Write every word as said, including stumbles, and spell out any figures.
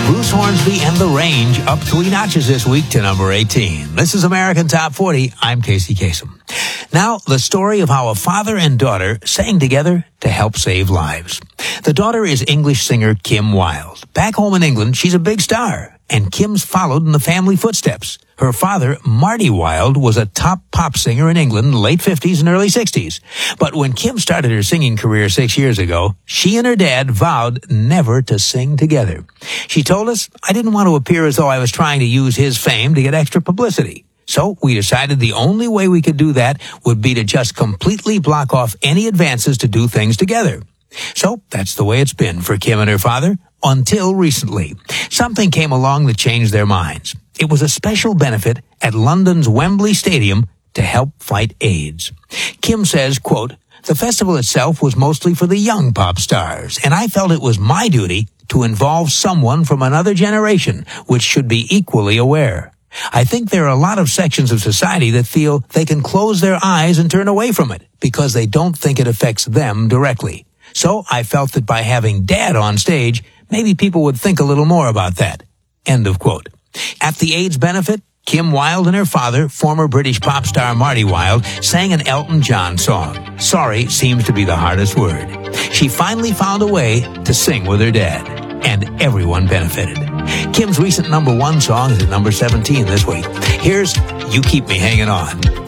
Bruce Hornsby and The Range up three notches this week to number eighteen. This is American Top forty. I'm Casey Kasem. Now, the story of how a father and daughter sang together to help save lives. The daughter is English singer Kim Wilde. Back home in England, she's a big star, and Kim's followed in the family footsteps. Her father, Marty Wilde, was a top pop singer in England in the late fifties and early sixties. But when Kim started her singing career six years ago, she and her dad vowed never to sing together. She told us, "I didn't want to appear as though I was trying to use his fame to get extra publicity. So we decided the only way we could do that would be to just completely block off any advances to do things together." So that's the way it's been for Kim and her father until recently. Something came along that changed their minds. It was a special benefit at London's Wembley Stadium to help fight AIDS. Kim says, quote, "The festival itself was mostly for the young pop stars, and I felt it was my duty to involve someone from another generation, which should be equally aware. I think there are a lot of sections of society that feel they can close their eyes and turn away from it because they don't think it affects them directly. So I felt that by having Dad on stage, maybe people would think a little more about that." End of quote. At the AIDS benefit, Kim Wilde and her father, former British pop star Marty Wilde, sang an Elton John song. Sorry seems to be the hardest word. She finally found a way to sing with her dad, and everyone benefited. Kim's recent number one song is at number seventeen this week. Here's You Keep Me Hanging On.